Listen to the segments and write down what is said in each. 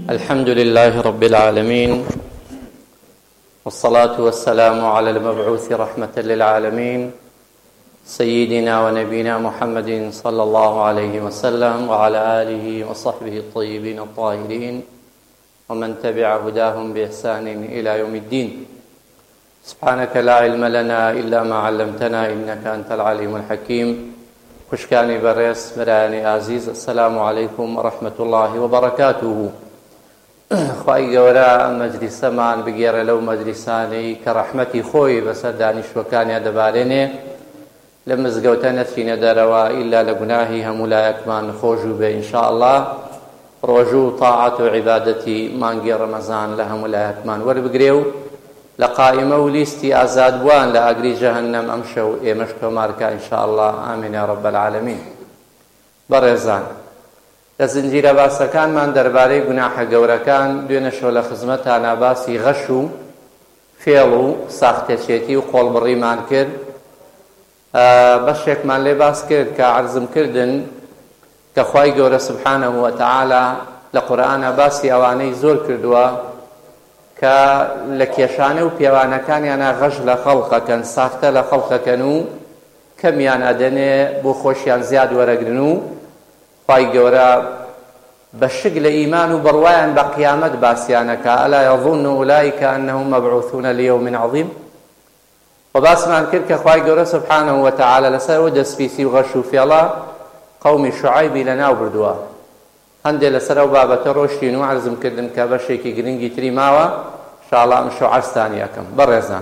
الحمد لله رب العالمين، والصلاة والسلام على المبعوث رحمة للعالمين سيدنا ونبينا محمد صلى الله عليه وسلم وعلى آله وصحبه الطيبين الطاهرين ومن تبع هداهم بإحسان إلى يوم الدين. سبحانك لا علم لنا إلا ما علمتنا إنك أنت العليم الحكيم. خوشکانی بەڕێز برایانی عزیز، السلام عليكم ورحمة الله وبركاته. خوای گەورە ئەم مەجلیسەمان بگێڕێ لەو مەجلیسانەی کە ڕەحمەتی خۆی بەسەر دانیشتوەکانیان دەبارێنێ، لە مزگەوتە نەچینە دەرەوە ئیلا لە گوناهی هەموو لایەکمان خۆش بێ ئینشاء الله. ڕۆژوو تاعات و عیبادەتی مانگی ڕەمەزان لە هەموو لایەکمان وەربگرێ و لە قائمە و لیستی ئازادبووان لە ئاگری جەهەنەم ئەم شەو ئێمەش تۆمارکە ئینشاء الله. ئامین یا رب العالمین. بەڕێزان، لە زنجیرە باسەکانمان دەربارەی گوناحە گەورەکان دوێنە شەو لە خزمەتانە باسی غەش و فێڵ و ساختەچێتی و قۆڵبڕیمان کرد. بەشێکمان لێ باس کرد کە عەرزم کردن کە خوای گەورە سبحانه وتعالى لە قورئانە باسی ئەوانەی زۆر کردووە کە لە کێشانە و پێوانەکانیانە غەش لە خەڵقەکەن، ساختە لە خەڵقەکەن و کەمیان ئەدەنێ بۆ خۆشیان زیاد وەرەگرن و خوای گەورە بە شک لە ئیمان و بڕوایان بە قیامەت باسییانەکە. ئەلا یەظن ئولئیک ئەنهم مەبعوثون لیوم عظیم. و باسمان کرد کە خوای گەورە سبحانه وتعالى لەسەرەوە دەستپیسی و غەش و فێڵە قەومی شوعایبی لەناو بردووە. هەندێک لەسەر ئەو بابەتە ڕۆشتین و عەرزم کردن کە بەشێکی گرنگی تری ماوە، ئینشاء الله ئەم شەو عەرزتانی ئەکەم. بەڕێزان،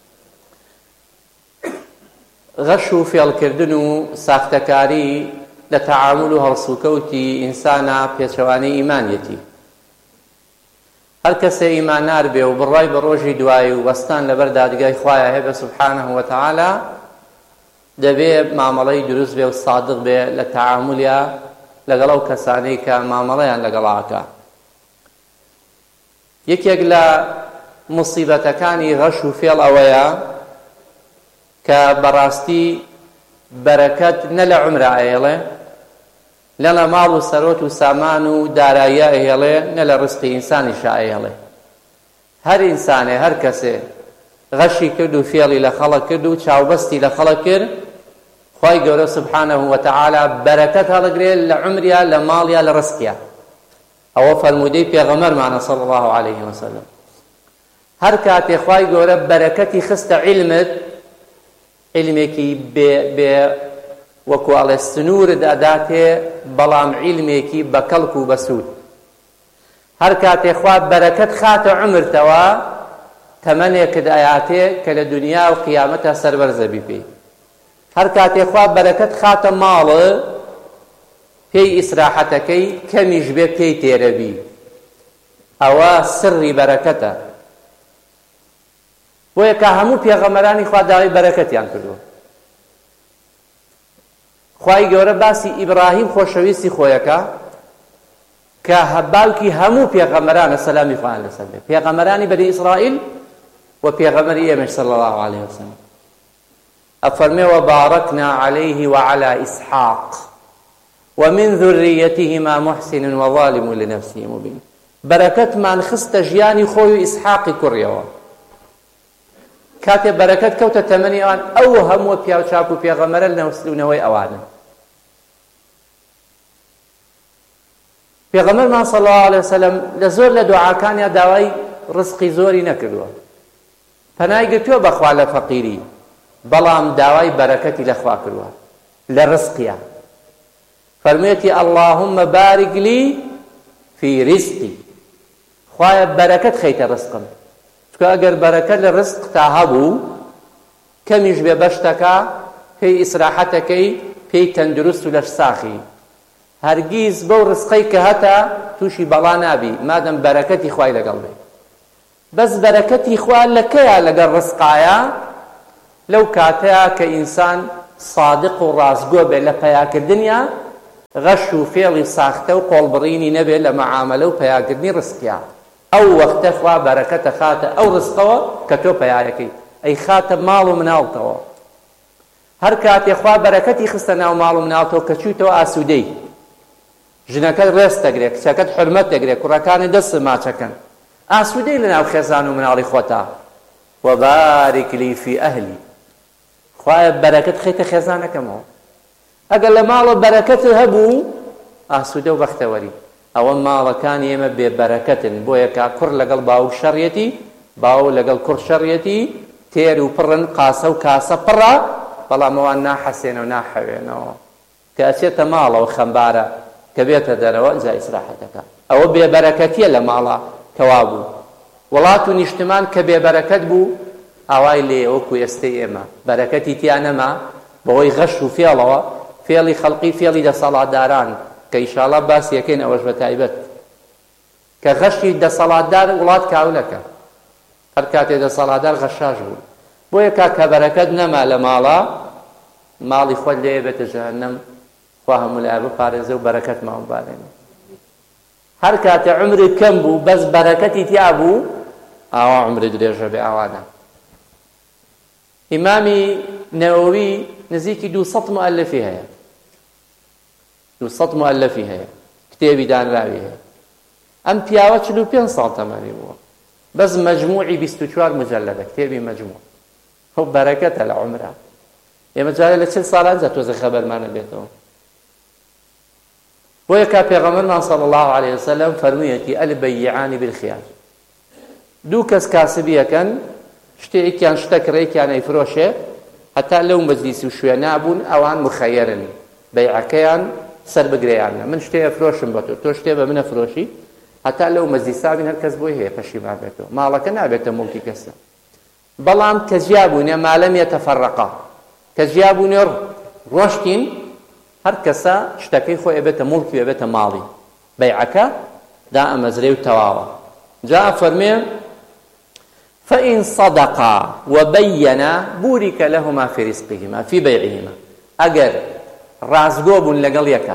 غەش و فێڵکردن و ساختەکاری لە تەعامل و هەڵسوکەوتی ئینسانە پێچەوانەی ئیمانیەتی. هەر کەسێ ئیماندار بێ و بڕوای بە ڕۆژی دوایی و وەستان لەبەر دادگای خوایە هەبێ سبحانه وتعالى، دەبێ مامەڵەی دروست بێ و سادق بێ لە تەعاملیا لەگەڵ ئەو کەسانەی کە مامەڵەیان لەگەڵاکە. یەکێک لە موسیبەتەکانی غەش و فێڵ ئەوەیە کە بەڕاستی بەرەکەت نە لە عومرە ئەهێڵێ، نە لە ماڵ و سەرۆت و سامان و داراییە ئەهێڵێ، نە لە ڕزقی ئینسانیشە ئەهێڵێ. هەر ئینسانێ، هەر کەسێ غەشی کرد و فێڵی لە خەڵک کرد و چاوبەستی لە خەڵک کرد، خوای گەورە سبحانه وتعالى بەرەکەت هەڵەگرێت لە عومریا، لە ماڵیا، لە ڕزقیا. ئەوە فەرموودەی پێغەمبەرمانە صلی الله عليه وسلم. هەر کاتێ خوای گەورە بەرەکەتی خستە عیلمت، عیلمێکی بێ وەکو ئەڵێ سنوورت ئەداتێ، بەڵام عیلمێکی بە کەڵک و بەسوود. هەر کاتێ خوا بەرەکەت خاتە عومرتەوە، تەمەنێکت ئەیاتێ کە لە دنیا و قیامەتە سەربەرزە بی پێی. هەر کاتێ خوا بەرەکەت خاتە ماڵە، پێی ئیسراحەتەکەی کەمیش بێ پێی تێرەبی. ئەوە سری بەرەکەتە. بۆیە کە هەموو پێغەمبەرانی خوا داوای بەرەکەتیان کردووە. خوای گەورە باسی ئیبراهیم خۆشەویستی خۆیەکە کە باوکی هەموو پێغەمبەرانە سەلامی خوایان لەسەر بێ، پێغەمبەرانی بەنی ئیسرائیل و پێغەمبەری ئێمەش صلی الله عليه وسلم. أفرمي وباركنا عليه وعلى إسحاق ومن ذريتهما محسن وظالم لنفسه مبين. بركت من خست جياني خوي إسحاق كريوا كاتب بركت كوتا تمني أن أوهم وبياو شاكو بيا غمر النوي أوانا بيغمر ما صلى الله عليه وسلم لزور لدعاء كان يا داوي رزقي زوري نكروا فناي قلتوا بخوال فقيري، بەڵام داوای بەرەکەتی لە خوا کردووە لە ڕزقیە. فەرموویەتی اللهم بارك لي في رزقي، خوایە بەرەکەت خەیتە ڕزقم. چکە ئەگەر بەرەکەت لە ڕزق تا هەبوو، کەمیش بێ بەشتەکە، پێی ئیسراحەتەکەی، پێی تەندروست و لەش ساخی. هەرگیز بەو ڕزقەی کە هەتا تووشی بەڵا نابی مادەم بەرەکەتی خوای لەگەڵ بێ. بەس بەرەکەتی خوا لەکەیە؟ لەگەڵ ڕزقایە، لەو کاتەیە کە ئینسان صادق و ڕاستگۆ بێ لە پەیاکردنیا، غەش و فێڵی ساختە و قۆڵبڕینی نەبێت لە مەعامەلە و پەیاکردنی ڕزقیا. ئەو وەختە خوا بەرەکەتە خاتە ئەو ڕزقەوە کە تۆ پەیاەکەی، ئەی خاتە ماڵ و مناڵتەوە. هەر کاتێ خوا بەرەکەتی خستە ناو ماڵ و مناڵتەوە کە چوویتەوە ئاسوودەی، ژنەکەت ڕێست دەگرێت کچەکەت حورمەت دەگرێت کوڕەکانی دەست ماچەکەن ئاسوودەی لەناو خێزان و مناڵی خۆتا وبارك لي في أهلي خوایە بەرەکەت خەیتە خێزانەکەمەوە ئەگەر لە ماڵە بەرەکەت هەبوو ئاسوودە و بەختەوەری ئەوە ماڵەکانی ئێمە بێبەرەکەتن بۆیە کا کوڕ لەگەڵ باوک شەڕیەتی باو لەگەڵ کوڕ شەڕیەتی تێر و پڕن قاسە و کاسە پڕە بەڵام ئەوان ناحەسێنە و ناحەوێنەوە کە ئەچێتە ماڵەوە خەمبارە کە بێتە دەرەوە ئەنجا ئیسراحەتەکە ئەوە بێبەرەکەتیە لە ماڵە کەوا بوو وڵات و نیشتمان کە بێبەرەکەت بوو ئاوای لێ وەکو ئێستەی ئێمە بەرەکەتی تیا نەما بەهۆی غەش و فێڵەوە فێڵی خەڵقی فێڵی دەسەڵاتداران کە ئیشاڵڵا باسیەکەین ئەوەش بە تایبەت کە غەشی دەسەڵاتدار وڵات کاولەکە هەر کاتێ دەسەڵاتدار غەشاش بوو بۆیە کە بەرەکەت نەما لە ماڵە ماڵی خۆت لێ بێتە جەهەنەم خوا هەموو لای بپارێزە و بەرەکەت ماوە بارێنێ هەر کاتێ عمرت کەم بوو بەس بەرەکەتی تیا بوو ئاوا عمرت درێژە بێ ئاوانە ئیمامی نەوەوی نزیکی 200 مؤلفی هەیە 200 مؤلفی هەیە کتێبی دانراوی هەیە ئەم پیاوە 45 ساڵ تەمەنی بووە بەس مەجموعی 24 مجەلەدە کتێبی مەجموع ئەو بەرەکەتە لە عمرە ئێمە جارێ لە 40 ساڵان جا تۆزە خەبەرمانە بێتەوە بۆیە کا پێغەمبەرمان صلی الله عليه وسلم فەرموویەتی البەیعان بالخیار دوو کەس کاسبیەکەن شتێکیان شتەکڕێکیان ئەیفرۆشێ هەتا لەو مەجلیس و شوێ نابوون ئەوان مخەیەرن بەیعەکەیان سەر بگرێیانە من شتێ ئەفرۆشم بە تۆ شتێ بە منە فرۆشی هەتا لەو مەجلیسا بین هەر کەس بۆی هەیە پەشیمان بێتەوە ماڵەکە نابێتە مڵکی کەسە بەڵام کە جیابوونێ مالەم یەتەفەڕەقا کە جیابوونێ ڕۆشتین هەر کەسە شتەکەی خۆی ئەبێتە مڵکی و ئەبێتە ماڵی بەیعەکە دا ئەمەزرێ و تەواوە جا فەرمێ فإن صدقا وبينا بورك لهما في رزقهما في بيعهما أجر رازقوب لقل يكا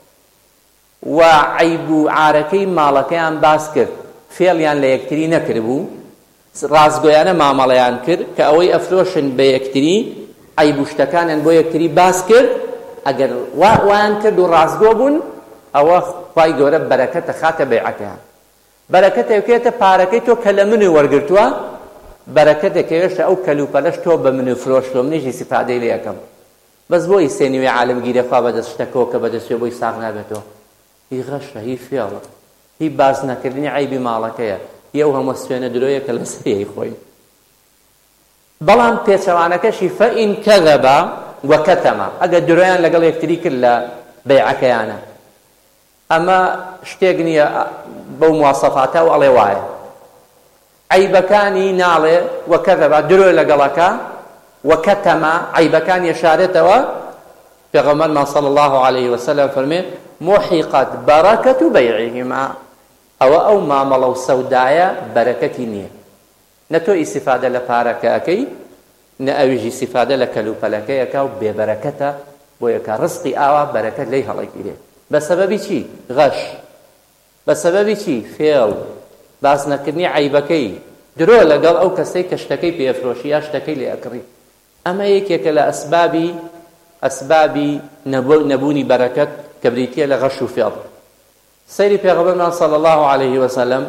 وعيب عاركي مالكيان باسكر فعليان ليكتري نكربو رازقويانا ما ماليان كر كأوي أفروشن بيكتري عيب اشتكانا بو يكتري باسكر أجر وان كردو رازقوب أو خواهي قورب بركة خاتة بيعكها بركة يكيتا باركيتو كلمني ورقرتوا بەرەکەتێکەوێشە ئەو کەلوپەلەش تۆ بە من و فرۆشتۆ منیش ئیسیفادەی لێ یەکەم بەس بۆی سێنوێ عالمگیرە خوا بەدەست شتەکەوە کە بەدەستێ بۆی ساغ نابێتەوە هی غەشە هی فێڵە هی باز نەکردنی عیبی ماڵەکەیە هی ئەو هەموو سوێنە درۆیە کە لەسەری خۆی بەڵام پێچەوانەکەشی فەئین کەذەبا وەکەتەما ئەگەر درۆیان لەگەڵ یەکتری کرد لە بەیعەکەیانە ئەمە شتێک نییە بەو مواسەفاتە و ئەڵێ وایە عیبەکانی ناڵێ وەکەذەبا درۆی لەگەڵەکە وەکەتەما عیبەکانی شارێتەوە پێغەمبەرمان صلی الله عليه وسلم فەرمێ محیقت بەرەکەت بەیعهما ئەوە ئەو مامەڵە و سەودایە بەرەکەتی نییە نە تۆ ئیسیفادە لە پارەکە ئەەکەی نە ئەویش ئیسیفادە لە کەلوپەلەکەیەکە و بێبەرەکەتە بۆیە کە ڕزقی ئاوا بەرەکەت لێی هەڵەگیرێ بە سەبەبی چی غەش بە سەبەبی چی فێڵ باس نەکردنی عیبەکەی درۆ لەگەڵ ئەو کەسەی کە شتەکەی پێفرۆشی یا شتەکەی لێ ئەکڕی ئەمە یەکێکە لە ئەسبابی نەبوونی بەرەکەت کە بریتیە لە غەش و فێڵ سەیری پێغەمبەرمان صلی الله عليه وسلم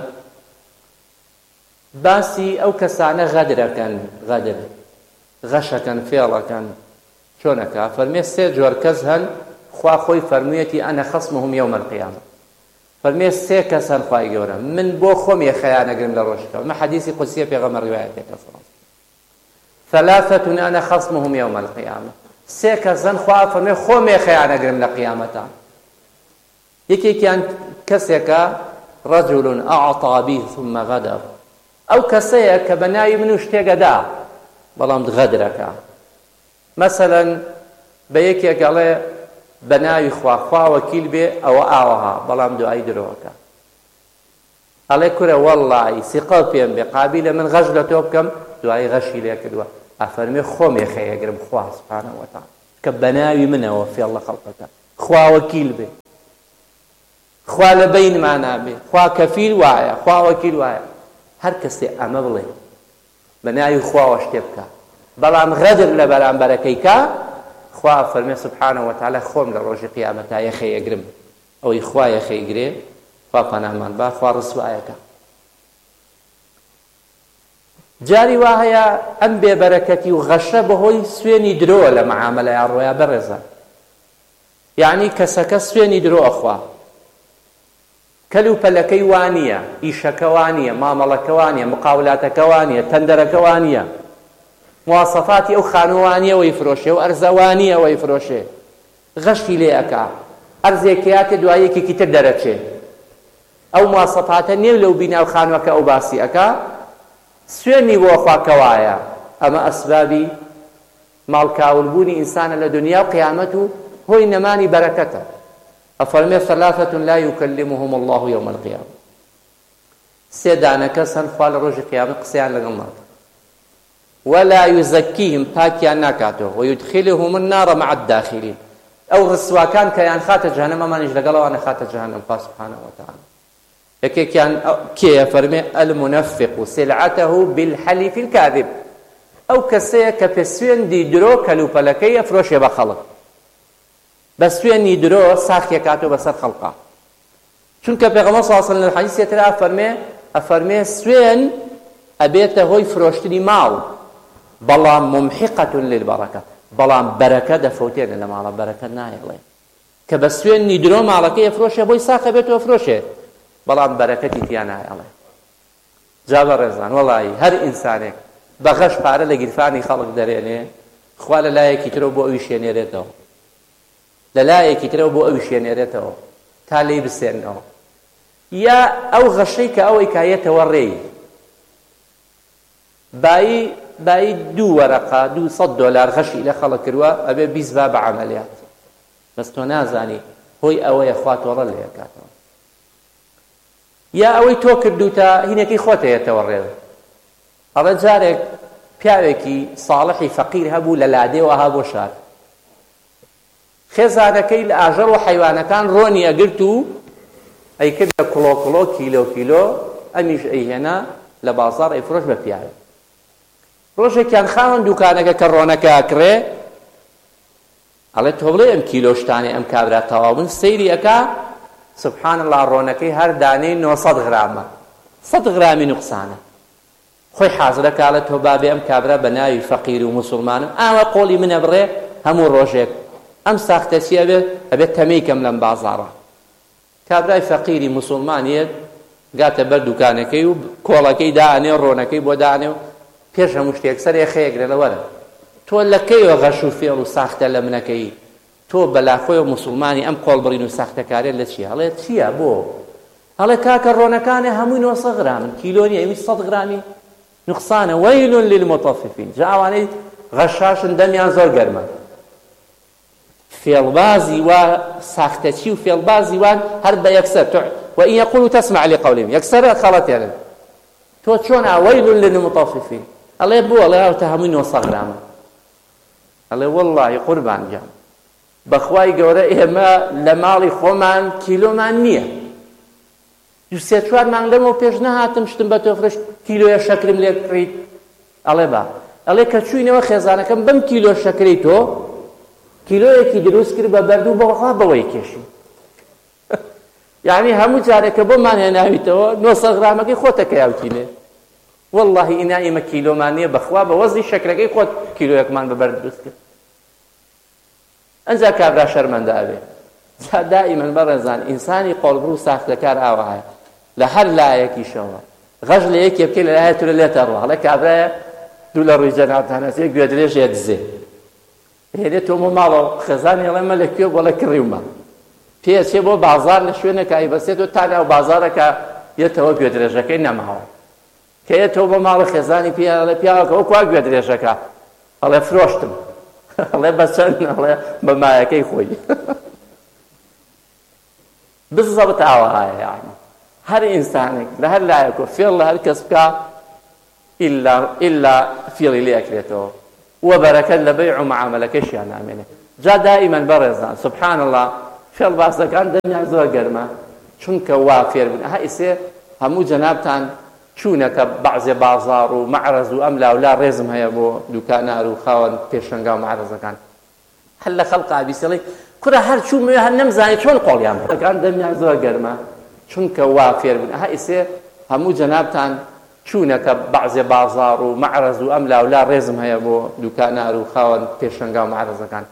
باسی ئەو کەسانە غەدرەکەن غەدر غەشەکەن فێڵەکەن چۆنەکە فەرمێ سێ جۆر کەس هەن خوا خۆی فەرموویەتی ئەنە خەسمهم یەومە القیامە فەرمێ سێ کەسن خوای گەورە من بۆ خۆم خەیانەگرم لە ڕۆژەکە مە حەدیثی قودسیە پێغەمبەر ڕیوایەتێکە ثلاثة أنا خصمهم يوم القيامة سێ کەسن خوا فەرمێ خۆم خەیانەگرم لە قیامەتە یەکێکیان کەسێکە رجل أعطى به ثم غدر ئەو کەسەیە کە بە ناوی من و شتێکەدا بەڵام غەدرەکە مەسەلەن بە یەکێک ئەڵێ بە ناوی خوا وەکیل بێ ئەوە ئاوەها بەڵام دوایی درۆوەکە ئەڵێ کورە وەڵڵی سیقە پێم بێ قابیلە من غەش لە تۆ بکەم دوایی غەشی لێ کردووە ئەفەرمێ خۆم خەیەگرم خوا سوبحانەهو وەتەعالا کە بە ناوی منەوە فێڵ لە خەڵقەکە خوا وەکیل بێ خوا لە بەینمان بێ خوا کەفیل وایە خوا وەکیل وایە هەر کەسێ ئەمە بڵێ بە ناوی خواوە شتێ بکە بەڵام غەدر لە بەرامبەرەکەی کا خوا فەرمێ سوبحانەهو وەتەعالا خۆم لە ڕۆژی قیامەتا خەیەگرم ئەوەی خوایە خەیگرێ خوا پەنامان با خوا ڕسوایەکە. جاری وا هەیە ئەم بێبەرەکەتی و غەشە بەهۆی سوێنی درۆ لە مەعامەلەیان ڕۆیە بەڕێزان. یعنی کەسەکە سوێنی درۆ ئەخوا، کەل و پەلەکەی وانییە، ئیشەکە وانییە، مامەڵەکە وانییە، مقاولاتەکە وانییە، تەندەرەکە وانییە، مواسەفاتی ئەو خانووانیە وەی فرۆشێ و ئەرزەوانیە وەی فرۆشێ، غەشی لێ ئەکا، ئەرزێکیاتێ دوایەکێکی تر دەرەچێ، ئەو مواسەفاتە نێو لەو بیناو خانووەکە ئەو باسی ئەکا، سوێنی بۆ خوا کەوایە. ئەمە ئەسبابی ماڵکاولبوونی ئینسانە لە دنیا و قیامەت و هۆی نەمانی بەرەکەتە. ئەفەرمێ ثەلاثەة لا يكلمهم الله يوم القيامة. سێ دانە کەس هەن خوا لە ڕۆژی قیامەت قسەیان لەگەڵ ناکات. ولا يزكيهم پاکیان ناکاتەوە ويدخلهم النار مع الداخلين. ئەو ڕسواکان کە یان خاتە جەهەنەم ئەمانیش لەگەڵەوانە خاتە جەهەنەم. خوا سبحانه وتعالى یەکێکیان کێیە؟ فەرمێ المنفق سلعته بالحلف الكاذب. ئەو کەسەیە کە پێ سوێندی درۆ کەلوپەلەکەی ئەفرۆشێ بە خەڵک، بە سوێنی درۆ ساختی ئەکاتەوە بەسەر خەڵقا. چونکە پێغەمبەر صلی الله علیه و سلم لە حەدیثێک ترا ئەفەرمێ سوێن ئەبێتە هۆی فرۆشتنی ماڵ، بەڵام ممحقة للبەرەکە، بەڵام بەرەکە دەفەوتێنە لە ماڵە، بەرەکە نایەڵێ. کە بە سوێنی درۆ ماڵەکەی ئەفرۆشێ بۆی ساخە بێتەوە فرۆشێ، بەڵام بەرەکەتی تیا نایەڵێ. جا بەڕێزان وەڵی هەر ئینسانێک بە غەش پارە لە گیرفانی خەڵک دەرێنێ، خوا لە لایەکی ترەوە بۆ ئەوی شوێنێرێتەوە، لە لایەکی ترەوە بۆ ئەوی شوێنێرێتەوە تا لێی بسێنەوە. یا ئەو غەشەی کە ئەوەی کایەتەوە ڕێی بایی 2 وەرەقە $200 غەشی لە خەڵک کردووە، ئەبێ 20 با بە عەمەلیات، بەس تۆ نازانی هۆی ئەوەیە خوا تۆڕە لێ ئەکاتەوە. یا ئەوەی تۆ کردوتە هینەکەی خۆتەیەتەوە ڕێ. ئەڵە جارێک پیاوێکی ساڵحی فەقیر هەبوو لە لادێوە ها بۆ شار، خێزانەکەی لە ئاژەڵ و حەیوانەکان ڕۆنی ئەگرت و ئەیکردە کڵۆ کڵۆ کیلۆ کیلۆ، ئەمیش ئەیهێنا لە بازاڕ ئەیفرۆش بە پیاوێ. ڕۆژێکیان خاوەن دوکانەکە کە ڕۆنەکە ئەکڕێ، ئەڵێ تۆ بڵێ ئەم کیلۆشتانێ ئەم کابرا تەواو بن، سەیری ئەکا سبحان الله ڕۆنەکەی هەر دانەی 900 غرامە، 100 غرامی نوقسانە. خۆی حازرە کاڵە تۆ بابێ ئەم کابرا بە ناوی فەقیر و مسلمانم ئاوە قۆڵی منە بڕێ هەموو ڕۆژێک ئەم ساختەچی ئەبێت تەمەیکەم لەم بازاڕە. کابرای فەقیری مسلمانیت گاتە بەر دوکانەکەی و کۆڵەکەی دانێ، ڕۆنەکەی بۆ دانێ و پێش هەموو شتێک سەرێ خەیەگرێ لە وەرە تۆ لەکەیوە غەش و فێڵ و ساختە لە منەکەی، تۆ بەلاخۆی و مسلمانی ئەم قۆڵبڕین و ساختەکارێت لە چیە؟ هەڵێ چییە بۆ؟ هەڵێ کاکە ڕۆنەکانێ هەمووی 900 غرامن، کیلۆنی ئەمی 100 غرامی نوقسانە. وەیل للمطففین. جا ئەوانەی غەشاشن دەمیان زۆر گەرمە، فێڵبازی وا ساختەچی و فێڵبازی وان هەر بە یەکسەر وإن يقولوا تسمع لقولهم یەکسەر خەڵەتێنن. تۆ چۆن وەیل للمطففین؟ ئەڵێ بۆ ئەڵێ ئەوتە هەمووی 900 غرامە. ئەڵێ وەڵڵاهی قوربان گیان بەخوای گەورە ئێمە لە ماڵی خۆمان کیلۆمان نییە، 2-4 مانگ لەمەوە پێش نەهاتم شتم بە تۆ فرۆشت کیلۆیە شەکرم لێ کڕیت. ئەڵێ با، ئەڵێ کە چووینەوە خێزانەکەم بەم کیلۆ شەکرەی تۆ کیلۆیەکی دروست کرد بە بەردوو بەخوا بەوەی کێشی. یعنی هەموو جارێکە بۆمان هێناویتەوە 900 غرامەکەی خۆتەکە یاوتینێ. واللهی ئینا ئێمە کیلۆمان نییە، بەخوا بە وەزنی شەکرەکەی خۆت کیلۆیەکمان بە بەرد دروست کرد. ئەنجا کابرا شەرمەندە ئەبێ. جا دائیمەن بەڕێزان ئینسانی قۆڵبڕ و ساختەکار ئاوایە لە هەر لایەکیشەوە غەژ لە یەکێ بکەی لە لایە تورە لێتە ڕوە. هەڵە کابرایە دوو لە ڕووی جەنابتانەسێ گوێ درێژێ دزێ هێنێتەوە بۆ ماڵەوە، خێزانی ئەڵێ مە لەکوێ بۆڵە کڕیومە پێچێ بۆ بازار لە شوێنێکە ئایبەسێتەوە تا ناو بازارەکە یێتەوە گوێ درێژەکەی نەماوە، کە یێتەوە بۆ ماڵە خێزانی پێڵێ پیاوەکە وەکوا گوێ درێژەکە، ئەڵێ فرۆشتم، ئەڵێ بەچەند، ئەڵێ بە مایەکەی خۆی. بزەبت ئاوەهایە. یعنی هەر ئینسانێک لە هەر لایەکۆ فێڵ لە هەر کەس بکە ئیلا فێڵی لێ ئەکرێتەوە وە بەرەکەت لە بەیع و معامەلەکەشیان نامێنێ. جا دائیمەن بەڕێزان سبحان الله فێڵ باسەکان دەمیان زۆر گەرمە چونکە وا فێر بن. ئیسێ هەموو جەنابتان چوونەکە بەعزێ بازاڕ و مەعرەز و ئەم لاولا ڕێزم هەیە بۆ دوکانار و خاوەن پێشەنگا و مەعرەزەکان، هەر لە خەڵقا بیسەڵی کورە هەر چوومێ هەر نەمزانی چۆن قۆڵیان بکەن دەمیان زۆر گەرمە چونکە وا فێر بن ئەها ئیسێ هەموو جەنابتان چوونەتە بەعزێ بازاڕ و مەعرەز و ئەم لاولا ڕێزم هەیە بۆ دوکانار و خاوەن پێشەنگا و مەعرەزەکان